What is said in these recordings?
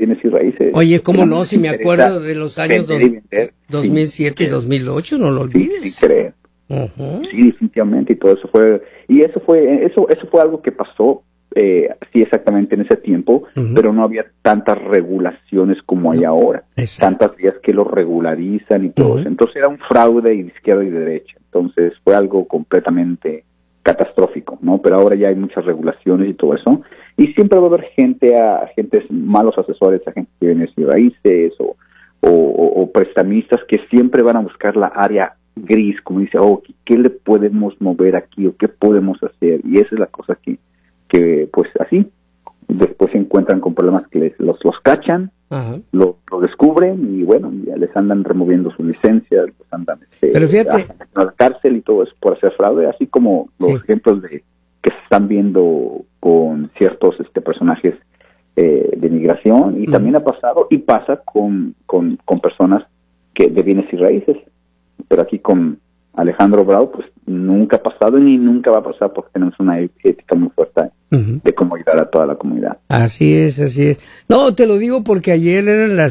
bienes y raíces. Oye, ¿cómo no? Si me acuerdo de los años 2007 y 2008, no lo olvides. Sí, creo. Sí, definitivamente, y todo eso fue, eso fue algo que pasó, sí, exactamente en ese tiempo, pero no había tantas regulaciones como hay ahora, tantas vías que lo regularizan y todo eso. Entonces era un fraude de izquierda y de derecha, entonces fue algo completamente catastrófico, ¿no? Pero ahora ya hay muchas regulaciones y todo eso, y siempre va a haber agentes malos asesores, agentes de bienes y raíces o prestamistas que siempre van a buscar la área gris, como dice, ¿qué le podemos mover aquí o qué podemos hacer? Y esa es la cosa que pues así, después se encuentran con problemas que los cachan, lo descubren y bueno, ya les andan removiendo sus licencias, les andan pero fíjate, a la cárcel y todo eso por hacer fraude, así como los ejemplos que se están viendo con ciertos personajes de migración, y también ha pasado y pasa con personas de bienes y raíces. Pero aquí con Alejandro Bravo, pues nunca ha pasado ni nunca va a pasar porque tenemos una ética muy fuerte de cómo ayudar a toda la comunidad. Así es, así es. No, te lo digo porque ayer eran las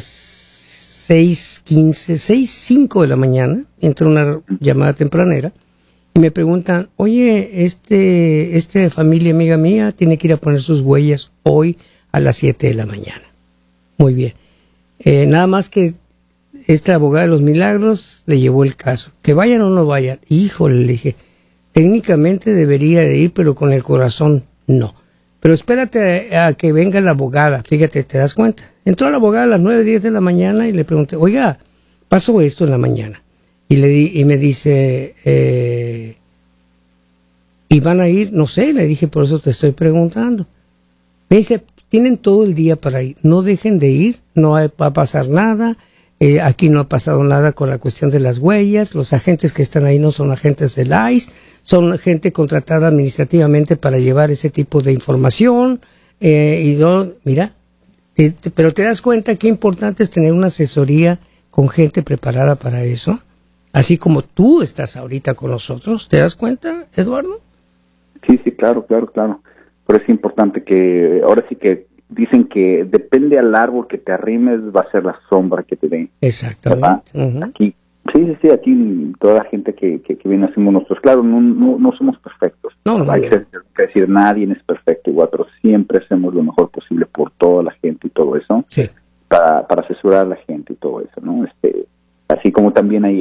6:15, 6:05 de la mañana, entró una llamada tempranera y me preguntan, oye, familia amiga mía tiene que ir a poner sus huellas hoy a las 7 de la mañana. Muy bien. Nada más que esta abogada de los milagros le llevó el caso. Que vayan o no vayan. Híjole, le dije, técnicamente debería de ir, pero con el corazón no. Pero espérate a que venga la abogada. Fíjate, ¿te das cuenta? Entró la abogada a las 9:10 de la mañana y le pregunté, oiga, pasó esto en la mañana. Y me dice, ¿y van a ir? No sé, le dije, por eso te estoy preguntando. Me dice, tienen todo el día para ir. No dejen de ir, no va a pasar nada. Aquí no ha pasado nada con la cuestión de las huellas, los agentes que están ahí no son agentes del ICE, son gente contratada administrativamente para llevar ese tipo de información, mira, pero te das cuenta qué importante es tener una asesoría con gente preparada para eso, así como tú estás ahorita con nosotros, ¿te das cuenta, Eduardo? Sí, claro, pero es importante que, ahora sí que dicen que depende al árbol que te arrimes, va a ser la sombra que te dé. Exactamente. Aquí, sí, aquí toda la gente que viene hacemos nosotros, claro, no somos perfectos. Hay que decir, nadie es perfecto igual, pero siempre hacemos lo mejor posible por toda la gente y todo eso, para asesorar a la gente y todo eso, ¿no? Así como también hay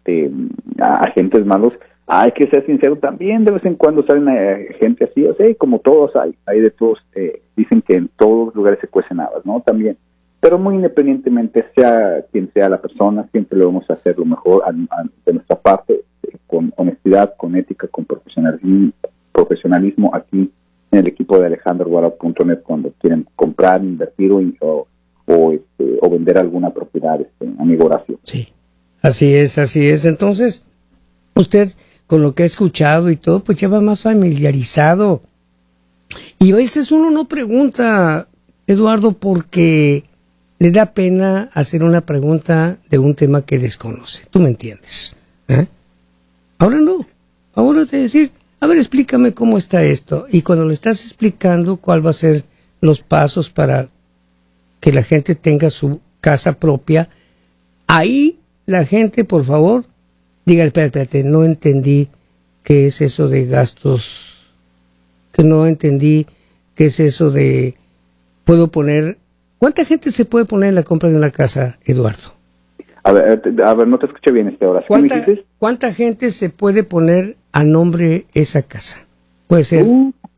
agentes malos. Hay que ser sincero, también de vez en cuando salen gente así, o sea, como todos hay de todos, dicen que en todos los lugares se cuecen habas, ¿no? También, pero muy independientemente, sea quien sea la persona, siempre le vamos a hacer lo mejor de nuestra parte, con honestidad, con ética, con profesionalismo aquí en el equipo de alejandroguarao.net cuando quieren comprar, invertir o vender alguna propiedad, amigo Horacio. Sí, así es. Entonces, usted, con lo que ha escuchado y todo, pues ya va más familiarizado. Y a veces uno no pregunta, Eduardo, porque le da pena hacer una pregunta de un tema que desconoce. ¿Tú me entiendes? Ahora no. Ahora te decir, a ver, explícame cómo está esto. Y cuando le estás explicando cuál va a ser los pasos para que la gente tenga su casa propia, ahí la gente, por favor, diga, espérate, no entendí qué es eso de gastos, que no entendí qué es eso de, puedo poner, ¿cuánta gente se puede poner en la compra de una casa, Eduardo? A ver, no te escuché bien ahora. ¿Cuánta gente se puede poner a nombre esa casa? Puede ser,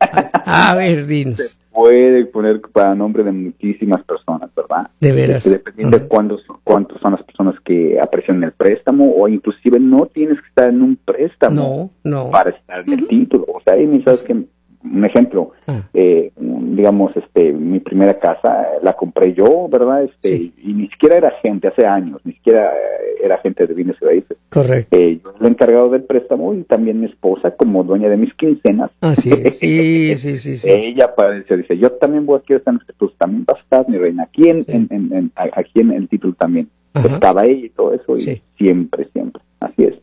a ver, dinos. Puede poner para nombre de muchísimas personas, ¿verdad? De veras. Dependiendo de cuántos son las personas que aprecian el préstamo, o inclusive no tienes que estar en un préstamo para estar en el título. O sea, sabes que un ejemplo, digamos, mi primera casa la compré yo, ¿verdad? Y ni siquiera era agente, hace años, ni siquiera era agente de bienes y raíces. Correcto. Yo era el encargado del préstamo y también mi esposa, como dueña de mis quincenas. Así es, sí. Ella aparece, dice, yo también voy a quiero estar en los títulos, también vas a estar, mi reina, aquí en el título también. Estaba ella y todo eso, y siempre, así es.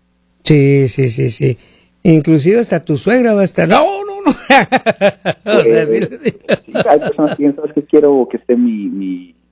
Sí. Inclusive hasta tu suegra va a estar, no. O sea, sí. Hay personas que dicen, ¿sabes qué? Quiero que esté mi